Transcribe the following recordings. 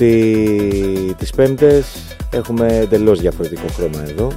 Τις Πέμπτες έχουμε εντελώς διαφορετικό χρώμα εδώ.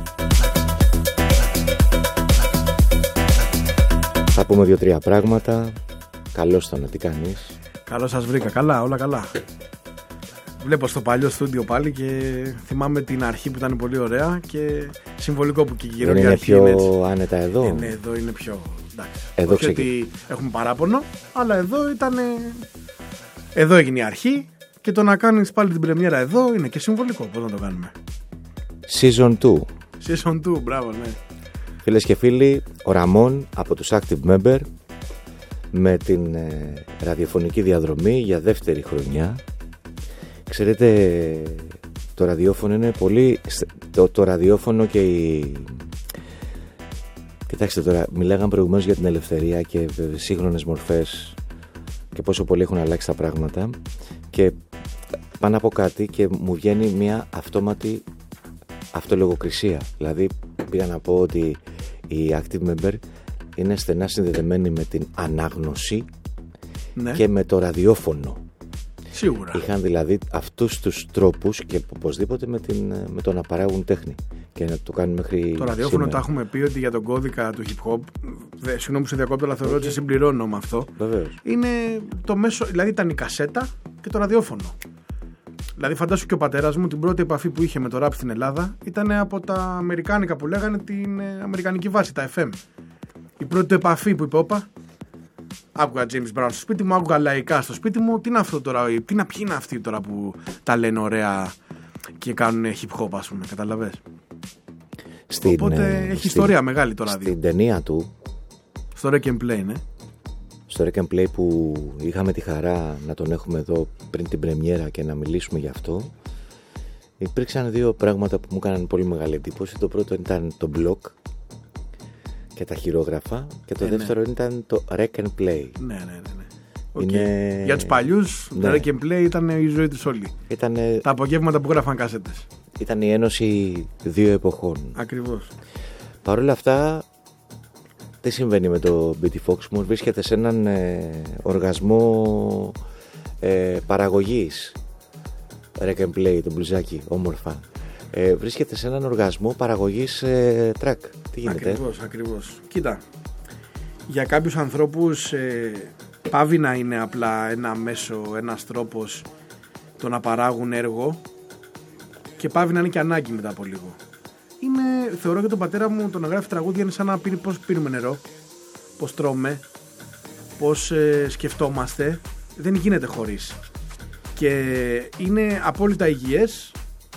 Θα πούμε 2-3 πράγματα. Καλώς το να τι κάνεις? Καλώς σας βρήκα, καλά, όλα καλά. Βλέπω στο παλιό στούντιο πάλι και θυμάμαι την αρχή που ήταν πολύ ωραία και συμβολικό που και η δεν είναι αρχή πιο είναι έτσι. άνετα εδώ? Ναι, εδώ είναι πιο... Εντάξει. Εδώ όχι ότι έχουμε παράπονο, αλλά εδώ ήταν... Εδώ έγινε η αρχή και το να κάνεις πάλι την πρεμιέρα εδώ είναι και συμβολικό. Πώς να το κάνουμε? Season 2. Season 2, μπράβο, ναι. Φίλες και φίλοι, ο Ραμόν από τους Active Member με την ραδιοφωνική διαδρομή για δεύτερη χρονιά. Ξέρετε, το ραδιόφωνο είναι πολύ... Το ραδιόφωνο και η... Κοιτάξτε τώρα, μιλάγαμε προηγουμένως για την ελευθερία και σύγχρονες μορφές και πόσο πολύ έχουν αλλάξει τα πράγματα, και πάνω από κάτι και μου βγαίνει μια αυτόματη αυτολογοκρισία. Δηλαδή πήγα να πω ότι οι Active Member είναι στενά συνδεδεμένοι με την ανάγνωση, ναι, και με το ραδιόφωνο. Σίγουρα. Είχαν δηλαδή αυτούς τους τρόπους και οπωσδήποτε με το να παράγουν τέχνη και να το κάνουν μέχρι το ραδιόφωνο σήμερα. Τα έχουμε πει ότι για τον κώδικα του hip hop, συγγνώμη που σε διακόπτω, αλλά θεωρώ ότι συμπληρώνω με αυτό. Βεβαίως. Είναι το μέσο, δηλαδή ήταν η κασέτα και το ραδιόφωνο. Δηλαδή φαντάσου και ο πατέρας μου την πρώτη επαφή που είχε με το ραπ στην Ελλάδα ήταν από τα αμερικάνικα που λέγανε την αμερικανική βάση, τα FM. Η πρώτη του επαφή που είπε, όπα, άκουγα James Brown στο σπίτι μου, άκουγα λαϊκά στο σπίτι μου. Τι είναι αυτό τώρα, ποιοι είναι αυτοί τώρα που τα λένε ωραία και κάνουν hip hop, ας πούμε, καταλαβες? Οπότε έχει ιστορία μεγάλη το ράδιο. Στην ταινία του, στο Wreck and Play, ναι. Στο Wreck and Play που είχαμε τη χαρά να τον έχουμε εδώ πριν την πρεμιέρα και να μιλήσουμε γι' αυτό, υπήρξαν δύο πράγματα που μου έκαναν πολύ μεγάλη εντύπωση. Το πρώτο ήταν το block και τα χειρόγραφα, και το δεύτερο ήταν το Wreck and Play. Ναι. Okay. Για τους παλιούς, το Wreck and Play ήταν η ζωή τους όλη. Τα απογεύματα που γράφαν κάσετες. Ήταν η ένωση δύο εποχών. Ακριβώς. Παρ' όλα αυτά, τι συμβαίνει με το BT Foxmoor? Βρίσκεται σε έναν οργασμό παραγωγής. Wreck and Play, το μπλουζάκι, όμορφα. Βρίσκεται σε έναν οργασμό παραγωγής track. Τι γίνεται? Ακριβώς. Κοίτα, για κάποιους ανθρώπους πάβει να είναι απλά ένα μέσο, ένας τρόπος το να παράγουν έργο, και πάβει να είναι και ανάγκη μετά από λίγο. Θεωρώ και τον πατέρα μου το να γράφει τραγούδια είναι σαν να πει πώς πίνουμε νερό, πώς τρώμε, πώς σκεφτόμαστε. Δεν γίνεται χωρίς. Και είναι απόλυτα υγιές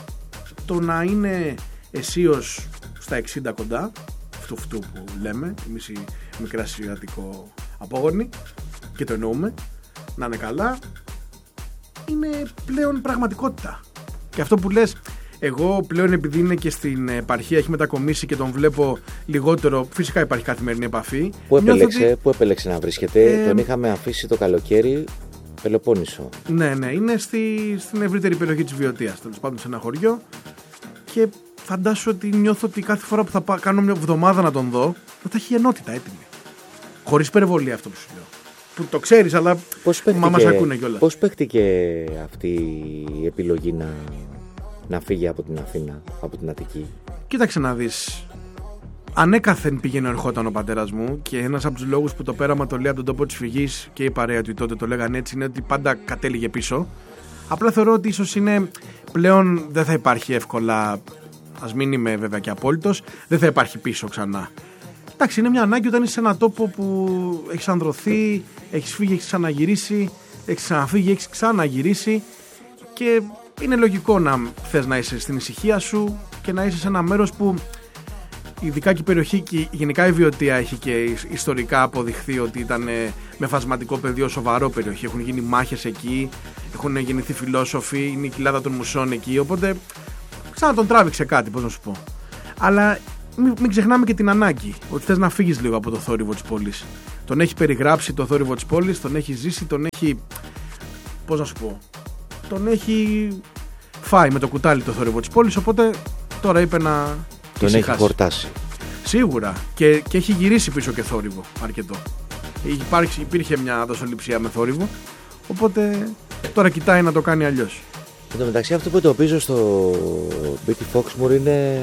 το να είναι αισίως στα 60 κοντά, φτου που λέμε, εμείς οι μικρασιατικό απόγονοι, και το εννοούμε, να είναι καλά, είναι πλέον πραγματικότητα. Και αυτό που λες, εγώ πλέον επειδή είναι και στην επαρχία, έχει μετακομίσει και τον βλέπω λιγότερο, φυσικά υπάρχει καθημερινή επαφή. Πού επέλεξε να βρίσκεται? Τον είχαμε αφήσει το καλοκαίρι Πελοπόννησο. Ναι, είναι στην ευρύτερη περιοχή της Βιωτίας, τέλος πάντων σε ένα χωριό, και φαντάσου ότι νιώθω ότι κάθε φορά που θα κάνω μια εβδομάδα να τον δω, θα έχει ενότητα έτοιμη. Χωρίς υπερβολή αυτό που σου λέω. Που το ξέρεις, αλλά μας ακούνε κιόλας. Πώς παίχτηκε αυτή η επιλογή να φύγει από την Αθήνα, από την Αττική? Κοίταξε να δεις. Ανέκαθεν πήγαινε ερχόταν ο πατέρας μου, και ένας από τους λόγους που το πέραμα το λέει από τον τόπο της φυγής, και η παρέα του τότε το λέγανε έτσι, είναι ότι πάντα κατέληγε πίσω. Απλά θεωρώ ότι ίσως είναι πλέον, δεν θα υπάρχει εύκολα, ας μην είμαι βέβαια και απόλυτος, δεν θα υπάρχει πίσω ξανά. Εντάξει, είναι μια ανάγκη όταν είσαι σε ένα τόπο που έχεις ανδρωθεί, έχεις φύγει, έχεις ξαναγυρίσει, έχεις ξαναφύγει, έχεις ξαναγυρίσει, και είναι λογικό να θες να είσαι στην ησυχία σου και να είσαι σε ένα μέρος που, ειδικά και η περιοχή και γενικά η Βιωτία, έχει και ιστορικά αποδειχθεί ότι ήταν με φασματικό πεδίο σοβαρό περιοχή. Έχουν γίνει μάχες εκεί, έχουν γεννηθεί φιλόσοφοι, είναι η κοιλάδα των μουσών εκεί, οπότε σαν να τον τράβηξε κάτι, πώς να σου πω. Αλλά μην ξεχνάμε και την ανάγκη, ότι θες να φύγεις λίγο από το θόρυβο της πόλης. Τον έχει περιγράψει το θόρυβο της πόλης, τον έχει ζήσει, τον έχει, πώς να σου πω, τον έχει φάει με το κουτάλι το θόρυβο της πόλης, οπότε τώρα είπε να τον έχει χορτάσει. Σίγουρα, και έχει γυρίσει πίσω και θόρυβο αρκετό. Υπήρχε μια δοσοληψία με θόρυβο, οπότε τώρα κοιτάει να το κάνει αλλιώς. Εν τω μεταξύ, αυτό που εντοπίζω στο BT Foxmoor είναι,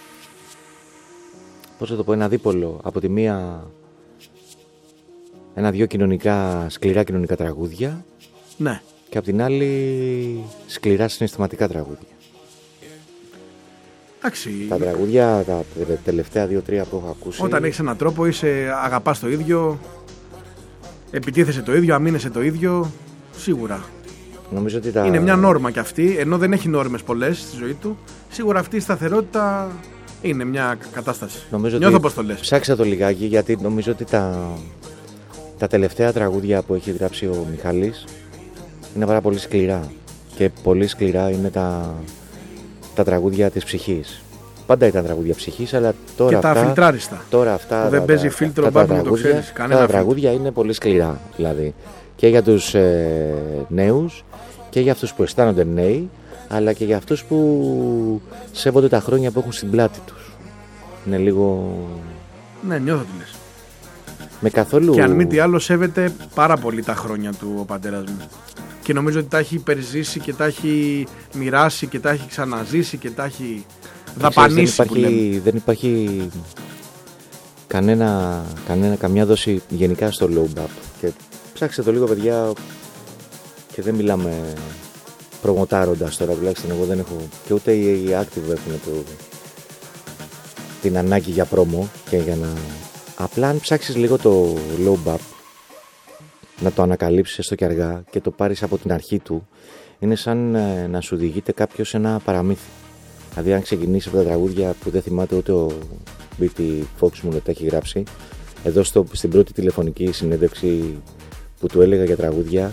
πώς θα το πω, ένα δίπολο. Από τη μία, ένα-δυο σκληρά κοινωνικά τραγούδια. Ναι. Και από την άλλη, σκληρά συναισθηματικά τραγούδια. Εντάξει. Τα τραγούδια, τα τελευταία 2-3 που έχω ακούσει. Όταν έχεις έναν τρόπο, αγαπάς το ίδιο, επιτίθεσαι το ίδιο, αμήνεσαι το ίδιο, σίγουρα. Νομίζω ότι είναι μια νόρμα κι αυτή, ενώ δεν έχει νόρμες πολλές στη ζωή του. Σίγουρα αυτή η σταθερότητα είναι μια κατάσταση. Νιώθω πως το λες. Ψάξα το λιγάκι, γιατί νομίζω ότι τα τελευταία τραγούδια που έχει γράψει ο Μιχάλης είναι πάρα πολύ σκληρά. Και πολύ σκληρά είναι τα τραγούδια της ψυχής. Πάντα ήταν τραγούδια ψυχής, αλλά τώρα. Και τα φιλτράριστα. Τώρα αυτά. Δεν παίζει φίλτρο μπάμπι, το ξέρεις. Τα τραγούδια είναι πολύ σκληρά. Δηλαδή. Και για τους νέους και για αυτούς που αισθάνονται νέοι, αλλά και για αυτούς που σέβονται τα χρόνια που έχουν στην πλάτη τους. Είναι λίγο. Ναι, νιώθω τι λες. Με καθόλου. Και αν μη τι άλλο, σέβεται πάρα πολύ τα χρόνια του ο πατέρας μου. Και νομίζω ότι τα έχει υπερζήσει και τα έχει μοιράσει και τα έχει ξαναζήσει και τα έχει δαπανίσει. Δεν υπάρχει καμιά δόση γενικά στο low bap. Και ψάξτε το λίγο, παιδιά, και δεν μιλάμε προμοτάροντας τώρα, τουλάχιστον εγώ δεν έχω, και ούτε οι active έχουν την ανάγκη για πρόμο και για να. Απλά αν ψάξεις λίγο το low bap, να το ανακαλύψεις έστω και αργά και το πάρεις από την αρχή του, είναι σαν να σου διηγείται κάποιος σε ένα παραμύθι. Δηλαδή, αν ξεκινήσει από τα τραγούδια που δεν θυμάται ούτε ο BT Foxmoor ότι έχει γράψει, εδώ στην πρώτη τηλεφωνική συνέντευξη που του έλεγα για τραγούδια,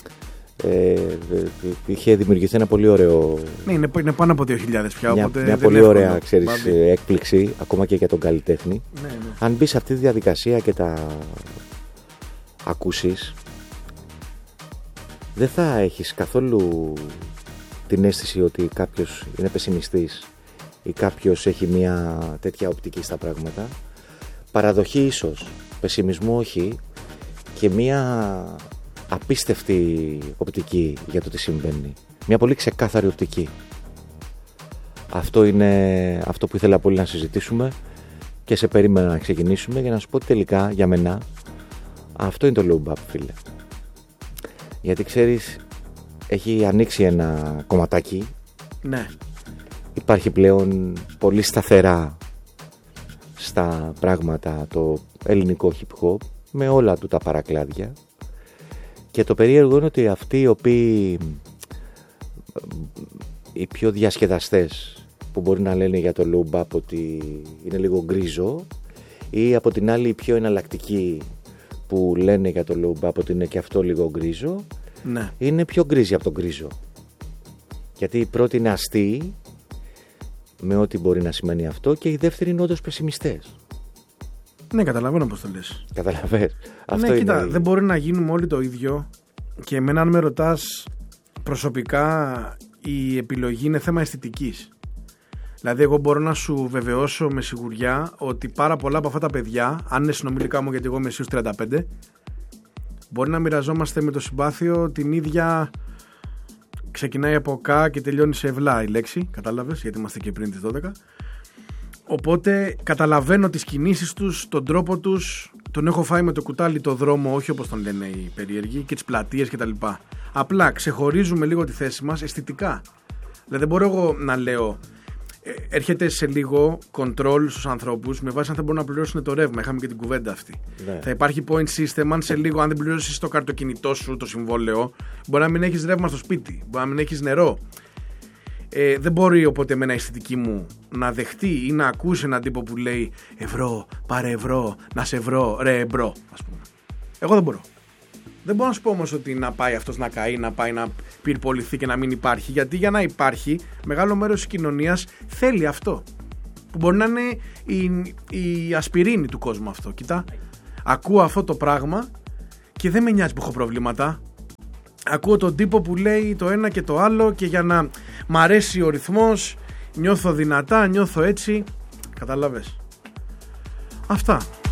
είχε δημιουργηθεί ένα πολύ ωραίο. Ναι, είναι πάνω από 2.000 πια. Μια πολύ ωραία, ξέρεις, έκπληξη, ακόμα και για τον καλλιτέχνη. Ναι. Αν μπεις σε αυτή τη διαδικασία και τα ακούσεις, δεν θα έχεις καθόλου την αίσθηση ότι κάποιος είναι πεσημιστής ή κάποιος έχει μια τέτοια οπτική στα πράγματα. Παραδοχή ίσως, πεσημισμό όχι, και μια απίστευτη οπτική για το τι συμβαίνει. Μια πολύ ξεκάθαρη οπτική. Αυτό είναι αυτό που ήθελα πολύ να συζητήσουμε και σε περίμενα να ξεκινήσουμε για να σου πω ότι τελικά για μένα αυτό είναι το low bap, φίλε. Γιατί ξέρεις, έχει ανοίξει ένα κομματάκι. Ναι. Υπάρχει πλέον πολύ σταθερά στα πράγματα το ελληνικό hip hop με όλα του τα παρακλάδια. Και το περίεργο είναι ότι αυτοί οι οποίοι, οι πιο διασκεδαστές που μπορεί να λένε για το low bap ότι είναι λίγο γκρίζο, ή από την άλλη οι πιο εναλλακτικοί που λένε για το low bap ότι είναι και αυτό λίγο γκρίζο, ναι, είναι πιο γκρίζοι από τον γκρίζο. Γιατί η πρώτη είναι αστείοι, με ό,τι μπορεί να σημαίνει αυτό, και οι δεύτεροι είναι όντως πεσημιστές. Ναι, καταλαβαίνω πώς το λες. Καταλαβαίνεις. Ναι, είναι... κοίτα, δεν μπορεί να γίνουμε όλοι το ίδιο. Και εμένα, αν με ρωτάς προσωπικά, η επιλογή είναι θέμα αισθητικής. Δηλαδή, εγώ μπορώ να σου βεβαιώσω με σιγουριά ότι πάρα πολλά από αυτά τα παιδιά, αν είναι συνομιλικά μου, γιατί εγώ είμαι στους 35, μπορεί να μοιραζόμαστε με το συμπάθειο την ίδια. Ξεκινάει από κα και τελειώνει σε ευλά η λέξη. Κατάλαβες, γιατί είμαστε και πριν τις 12. Οπότε καταλαβαίνω τις κινήσεις τους, τον τρόπο τους. Τον έχω φάει με το κουτάλι το δρόμο, όχι όπως τον λένε οι περίεργοι, και τις πλατείες κτλ. Απλά ξεχωρίζουμε λίγο τη θέση μας αισθητικά. Δηλαδή δεν μπορώ εγώ να λέω έρχεται σε λίγο control στους ανθρώπους με βάση αν θα μπορούν να πληρώσουν το ρεύμα. Είχαμε και την κουβέντα αυτή. Ναι. Θα υπάρχει point system, αν σε λίγο, αν δεν πληρώσεις το καρτοκινητό σου, το συμβόλαιο, μπορεί να μην έχεις ρεύμα στο σπίτι, μπορεί να μην έχεις νερό. Δεν μπορεί οπότε εμένα η αισθητική μου να δεχτεί ή να ακούσει έναν τύπο που λέει ευρώ, πάρε ευρώ, να σε βρω, ρε εμπρό, ας πούμε. Εγώ δεν μπορώ. Δεν μπορώ να σου πω όμως ότι να πάει αυτός να καεί, να πάει να πυρποληθεί και να μην υπάρχει. Γιατί για να υπάρχει, μεγάλο μέρος της κοινωνίας θέλει αυτό. Που μπορεί να είναι η ασπιρίνη του κόσμου αυτό. Κοίτα, ακούω αυτό το πράγμα και δεν με νοιάζει που έχω προβλήματα. Ακούω τον τύπο που λέει το ένα και το άλλο και για να μ' αρέσει ο ρυθμός, νιώθω δυνατά, νιώθω έτσι. Κατάλαβες. Αυτά.